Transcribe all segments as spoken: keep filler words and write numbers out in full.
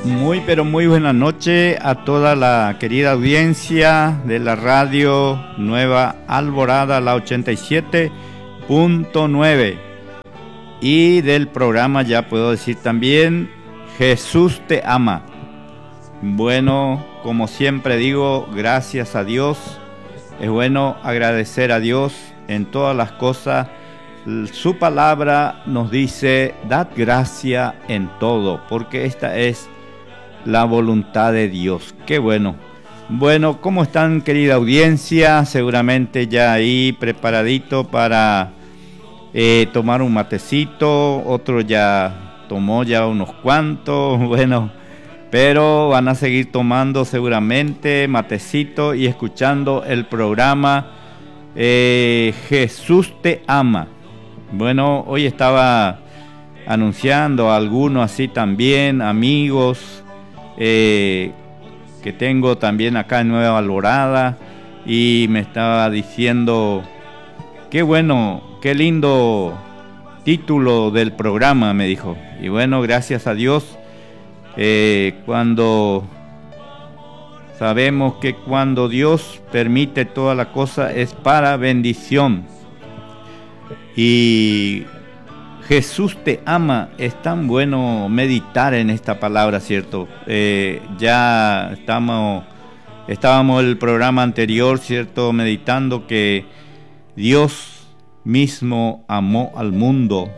Muy pero muy buena noche a toda la querida audiencia de la radio Nueva Alborada, la ochenta y siete punto nueve, y del programa, ya puedo decir también, Jesús te ama. Bueno, como siempre digo, gracias a Dios. Es bueno agradecer a Dios en todas las cosas. Su palabra nos dice: dad gracia en todo, porque esta es la voluntad de Dios. Qué bueno. Bueno, ¿cómo están, querida audiencia? Seguramente ya ahí preparadito para eh, tomar un matecito. Otro ya tomó ya unos cuantos. Bueno, pero van a seguir tomando seguramente matecito y escuchando el programa eh, Jesús te ama. Bueno, hoy estaba anunciando a algunos así también, amigos eh, que tengo también acá en Nueva Alborada, y me estaba diciendo: qué bueno, qué lindo título del programa, me dijo. Y bueno, gracias a Dios, eh, cuando sabemos que cuando Dios permite toda la cosa es para bendición. Y Jesús te ama, es tan bueno meditar en esta palabra, ¿cierto? Eh, ya estamos, estábamos en el programa anterior, ¿cierto? Meditando que Dios mismo amó al mundo.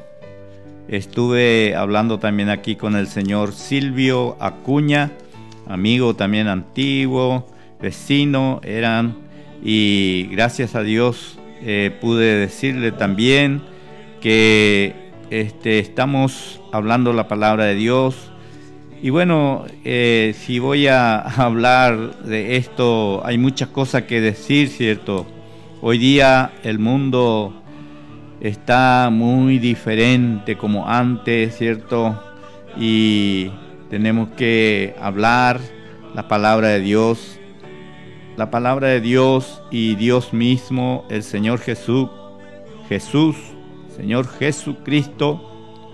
Estuve hablando también aquí con el señor Silvio Acuña, amigo también antiguo, vecino eran, y gracias a Dios eh, pude decirle también que este, estamos hablando la palabra de Dios. Y bueno, eh, si voy a hablar de esto, hay muchas cosas que decir, ¿cierto? Hoy día el mundo está muy diferente como antes, ¿cierto? Y tenemos que hablar la palabra de Dios, la palabra de Dios y Dios mismo, el Señor Jesús, Jesús, Señor Jesucristo.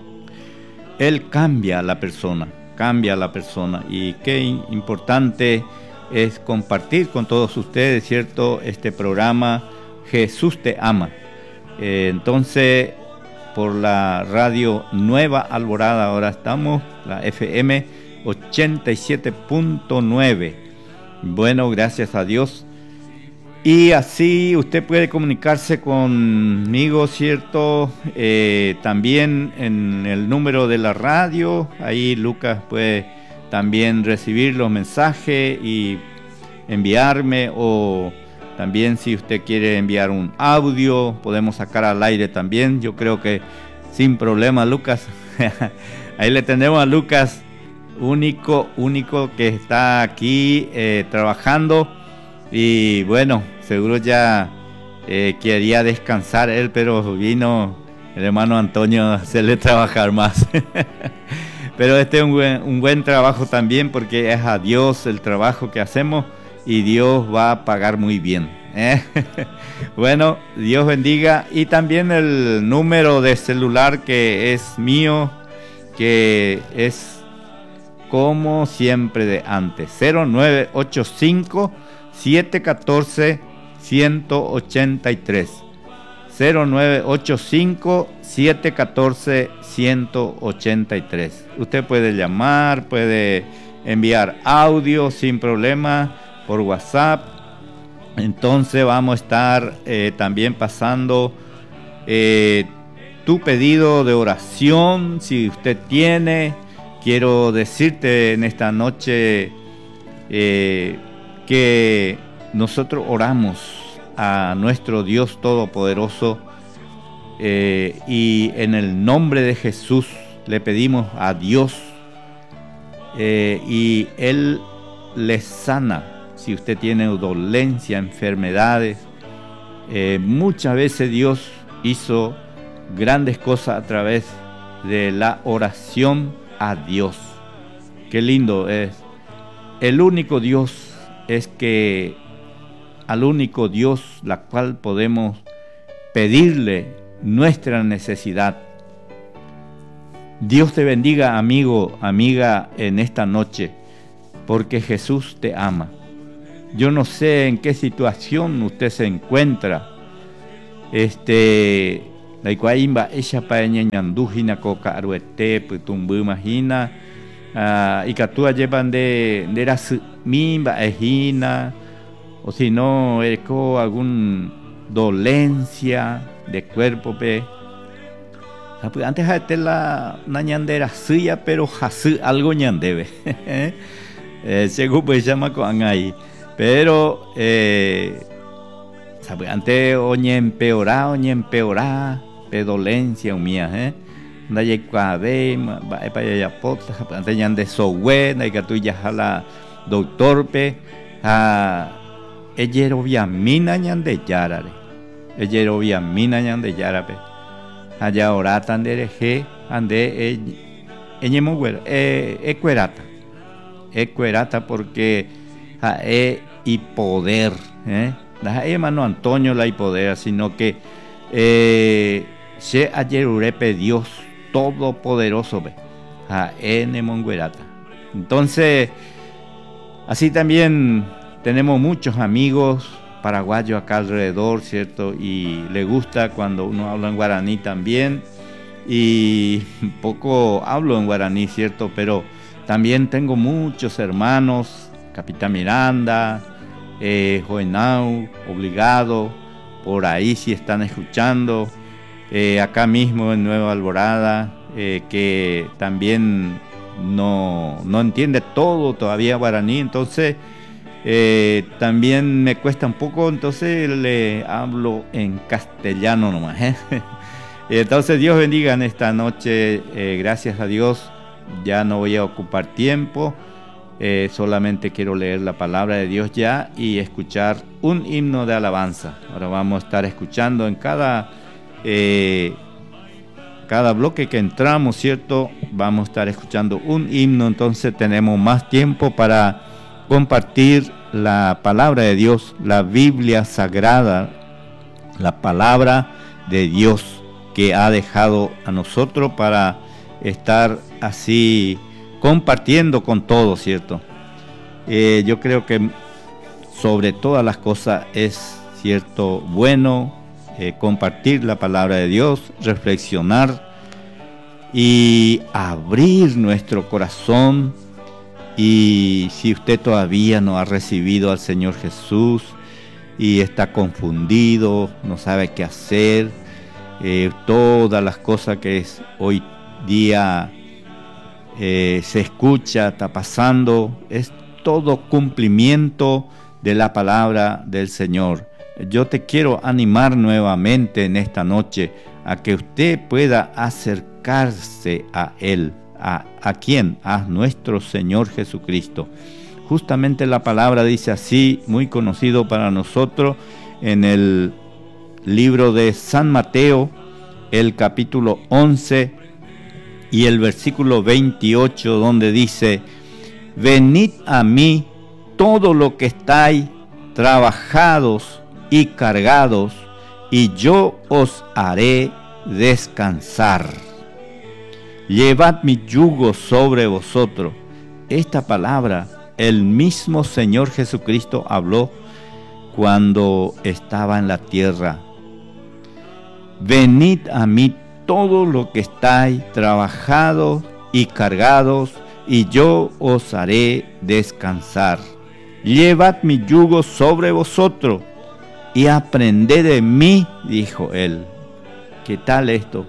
Él cambia a la persona, cambia a la persona, y qué importante es compartir con todos ustedes, ¿cierto? Este programa Jesús te ama. Eh, entonces, por la radio Nueva Alborada, ahora estamos, la F M ochenta y siete punto nueve. Bueno, gracias a Dios. Y así usted puede comunicarse conmigo, ¿cierto? Eh, también en el número de la radio, ahí Lucas puede también recibir los mensajes y enviarme, o también si usted quiere enviar un audio, podemos sacar al aire también. Yo creo que sin problema, Lucas. Ahí le tenemos a Lucas, único, único que está aquí eh, trabajando. Y bueno, seguro ya eh, quería descansar él, pero vino el hermano Antonio a hacerle trabajar más. Pero este es un buen, un buen trabajo también, porque es a Dios el trabajo que hacemos y Dios va a pagar muy bien, ¿eh? Bueno, Dios bendiga. Y también el número de celular que es mío, que es como siempre de antes, cero nueve ocho cinco, siete uno cuatro, uno ocho tres, cero nueve ocho cinco, siete uno cuatro, uno ocho tres. Usted puede llamar, puede enviar audio sin problema por WhatsApp. Entonces vamos a estar eh, también pasando eh, tu pedido de oración, si usted tiene. Quiero decirte en esta noche eh, que nosotros oramos a nuestro Dios Todopoderoso, eh, y en el nombre de Jesús le pedimos a Dios eh, y Él le sana. Si usted tiene dolencia, enfermedades, eh, muchas veces Dios hizo grandes cosas a través de la oración a Dios. Qué lindo es. El único Dios es que al único Dios la cual podemos pedirle nuestra necesidad. Dios te bendiga, amigo, amiga, en esta noche, porque Jesús te ama. Yo no sé en qué situación usted se encuentra. Este, la iguaimba ella pa ñandujina coca aruete putumbu imagina y catúa llevan de de las mimba ejina, o si no eco algún dolencia de cuerpo pe. Antes de la ñandera suya, pero hasu algo ñandebe. Según pues llama con ahí. Pero eh, antes oñe empeorá, oñe empeorá, pedolencia mía, eh. Ndaye cuave, va para allá pota, antes ñande sowe, na que tú ya jala doctor pe, a ellero viamina ñande yarare, ellero viamina ñande yarape. Allá orata andereje ande eñemo güera e ecuerata ecuerata porque a e y poder eh la hermano Antonio la y poder, sino que eh se ayer urepe Dios todopoderoso ve a enemon güerata. Entonces así también tenemos muchos amigos paraguayo acá alrededor, ¿cierto? Y le gusta cuando uno habla en guaraní también, y poco hablo en guaraní, ¿cierto? Pero también tengo muchos hermanos, Capitán Miranda, eh, Joenau, Obligado, por ahí si están escuchando, eh, acá mismo en Nueva Alborada, eh, que también no, no entiende todo todavía guaraní, entonces Eh, también me cuesta un poco, entonces le hablo en castellano nomás, ¿eh? Entonces Dios bendiga en esta noche, eh, gracias a Dios, ya no voy a ocupar tiempo, eh, solamente quiero leer la palabra de Dios ya y escuchar un himno de alabanza. Ahora vamos a estar escuchando en cada, eh, cada bloque que entramos, ¿cierto? Vamos a estar escuchando un himno, entonces tenemos más tiempo para compartir la palabra de Dios, la Biblia sagrada, la palabra de Dios que ha dejado a nosotros para estar así compartiendo con todos, ¿cierto? Eh, yo creo que sobre todas las cosas es, ¿cierto?, bueno eh, compartir la palabra de Dios, reflexionar y abrir nuestro corazón. Y si usted todavía no ha recibido al Señor Jesús y está confundido, no sabe qué hacer, eh, todas las cosas que es hoy día eh, se escucha, está pasando, es todo cumplimiento de la palabra del Señor. Yo te quiero animar nuevamente en esta noche a que usted pueda acercarse a Él. ¿A, ¿A quién? A nuestro Señor Jesucristo. Justamente la palabra dice así, muy conocido para nosotros, en el libro de San Mateo, el capítulo once y el versículo veintiocho, donde dice: venid a mí todo lo que estáis trabajados y cargados, y yo os haré descansar. Llevad mi yugo sobre vosotros. Esta palabra el mismo Señor Jesucristo habló cuando estaba en la tierra. Venid a mí todo lo que estáis trabajados y cargados, y yo os haré descansar. Llevad mi yugo sobre vosotros y aprended de mí, dijo él. ¿Qué tal esto?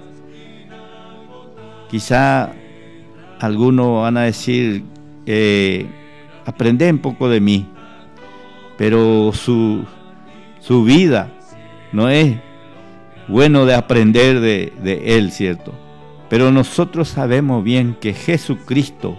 Quizá algunos van a decir, eh, aprende un poco de mí, pero su, su vida no es bueno de aprender de, de él, ¿cierto? Pero nosotros sabemos bien que Jesucristo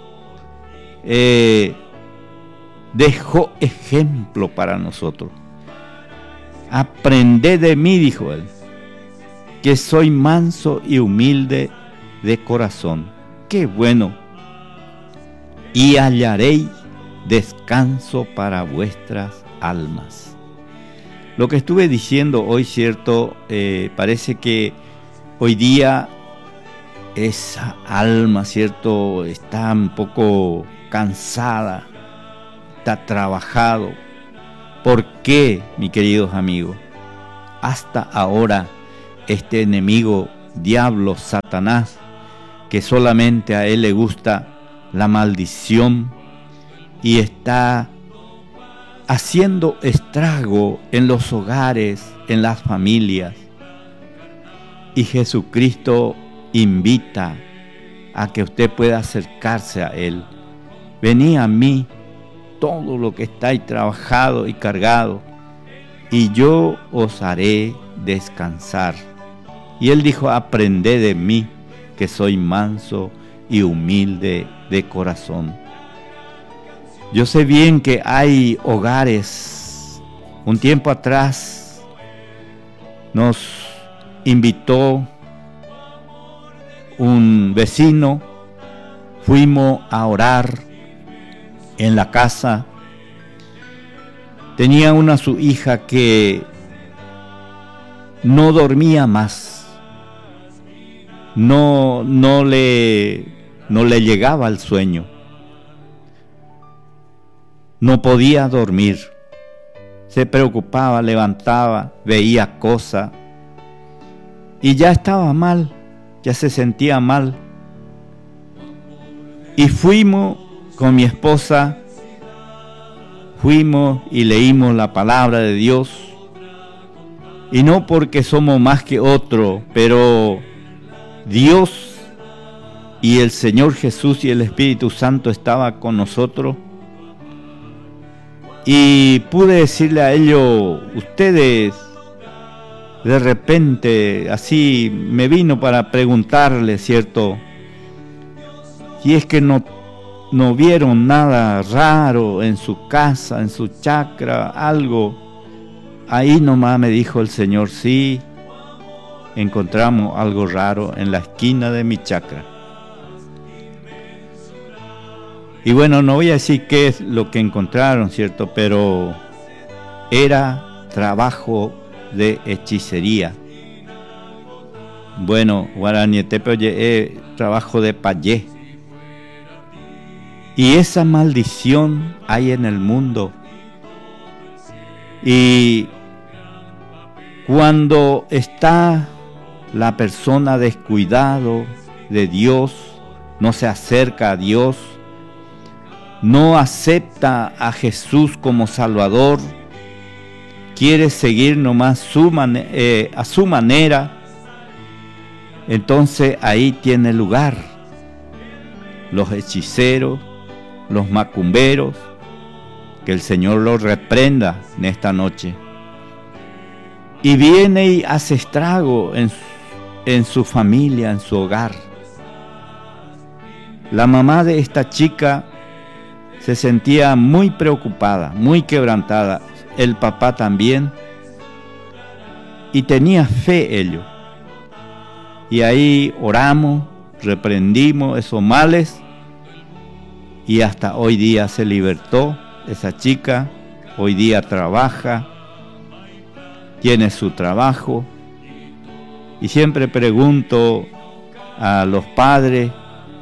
eh, dejó ejemplo para nosotros. Aprended de mí, dijo él, que soy manso y humilde de corazón. Qué bueno. Y hallaréis descanso para vuestras almas. Lo que estuve diciendo hoy, cierto, eh, parece que hoy día esa alma, ¿cierto?, está un poco cansada, está trabajado. ¿Por qué, mis queridos amigos? Hasta ahora este enemigo, diablo, Satanás, que solamente a él le gusta la maldición y está haciendo estrago en los hogares, en las familias. Y Jesucristo invita a que usted pueda acercarse a Él. Venid a mí, todo lo que estáis trabajado y cargado, y yo os haré descansar. Y Él dijo, aprended de mí, que soy manso y humilde de corazón. Yo sé bien que hay hogares. Un tiempo atrás nos invitó un vecino, fuimos a orar en la casa. Tenía una su hija que no dormía más, no, no le, no le llegaba el sueño, no podía dormir, se preocupaba, levantaba, veía cosas y ya estaba mal, ya se sentía mal. Y fuimos con mi esposa, fuimos y leímos la palabra de Dios. Y no porque somos más que otro, pero Dios y el Señor Jesús y el Espíritu Santo estaban con nosotros. Y pude decirle a ellos, ustedes, de repente, así me vino para preguntarle, ¿cierto? Si es que no, no vieron nada raro en su casa, en su chacra, algo. Ahí nomás me dijo el Señor, sí, encontramos algo raro en la esquina de mi chacra. Y bueno, no voy a decir qué es lo que encontraron, ¿cierto? Pero era trabajo de hechicería. Bueno, Guaranietepe, oye, es trabajo de payé. Y esa maldición hay en el mundo. Y cuando está la persona descuidado de Dios, no se acerca a Dios, no acepta a Jesús como Salvador, quiere seguir nomás su man- eh, a su manera, entonces ahí tiene lugar los hechiceros, los macumberos, que el Señor los reprenda en esta noche. Y viene y hace estrago en, en su familia, en su hogar. La mamá de esta chica se sentía muy preocupada, muy quebrantada. El papá también. Y tenía fe ellos. Y ahí oramos, reprendimos esos males. Y hasta hoy día se libertó esa chica. Hoy día trabaja, tiene su trabajo. Y siempre pregunto a los padres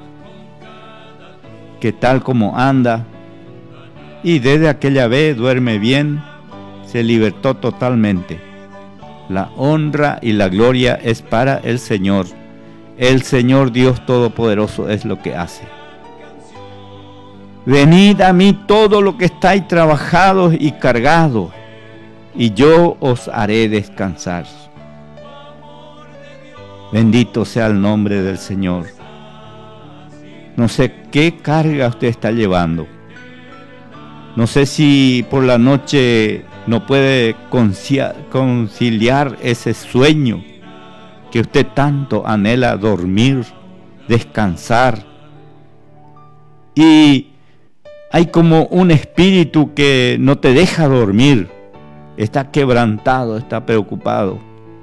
qué tal como anda. Y desde aquella vez duerme bien, se libertó totalmente. La honra y la gloria es para el Señor. El Señor Dios Todopoderoso es lo que hace. Venid a mí todo lo que estáis trabajados y cargados, y yo os haré descansar. Bendito sea el nombre del Señor. No sé qué carga usted está llevando. No sé si por la noche no puede conciliar ese sueño que usted tanto anhela, dormir, descansar. Y hay como un espíritu que no te deja dormir. Está quebrantado, está preocupado.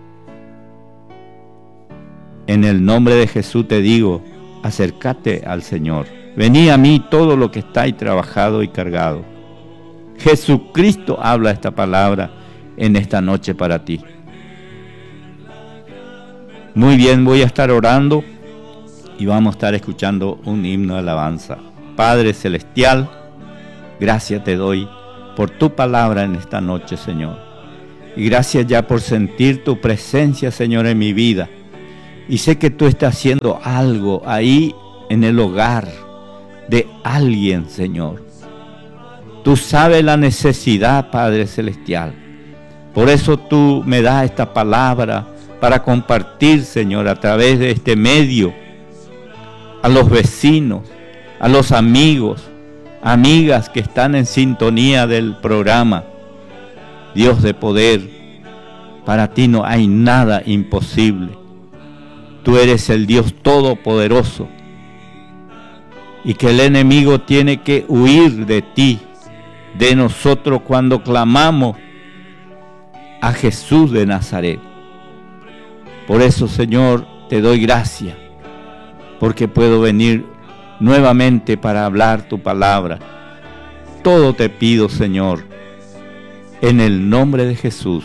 En el nombre de Jesús te digo, acércate al Señor. Vení a mí todo lo que estáis trabajado y cargado. Jesucristo habla esta palabra en esta noche para ti. Muy bien, voy a estar orando y vamos a estar escuchando un himno de alabanza. Padre Celestial, gracias te doy por tu palabra en esta noche, Señor. Y gracias ya por sentir tu presencia, Señor, en mi vida. Y sé que tú estás haciendo algo ahí en el hogar de alguien, Señor. Tú sabes la necesidad, Padre Celestial. Por eso tú me das esta palabra para compartir, Señor, a través de este medio, a los vecinos, a los amigos, amigas que están en sintonía del programa. Dios de poder, para ti no hay nada imposible. Tú eres el Dios todopoderoso y que el enemigo tiene que huir de ti, de nosotros cuando clamamos a Jesús de Nazaret. Por eso, Señor, te doy gracias, porque puedo venir nuevamente para hablar tu palabra. Todo te pido, Señor, en el nombre de Jesús.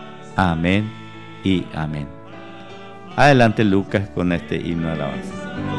Amén y amén. Adelante, Lucas, con este himno de alabanza.